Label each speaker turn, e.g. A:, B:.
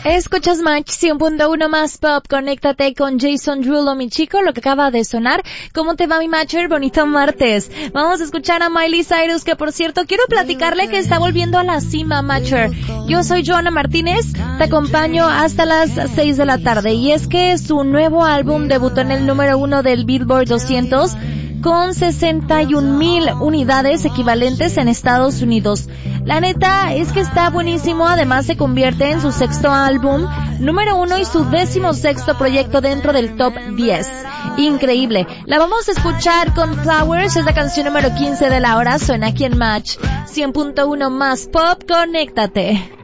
A: Escuchas Match 100.1 más pop, conéctate con Jason Derulo, mi chico, lo que acaba de sonar. ¿Cómo te va, mi matcher? Bonito martes. Vamos a escuchar a Miley Cyrus, que por cierto, quiero platicarle que está volviendo a la cima, matcher. Yo soy Joana Martínez, te acompaño hasta las 6 de la tarde, y es que su nuevo álbum debutó en el número 1 del Billboard 200, con 61,000 unidades equivalentes en Estados Unidos. La neta es que está buenísimo, además se convierte en su sexto álbum número 1 y su 16º proyecto dentro del top 10. Increíble. La vamos a escuchar con Flowers, es la canción número 15 de la hora, suena aquí en Match 100.1 más pop, conéctate.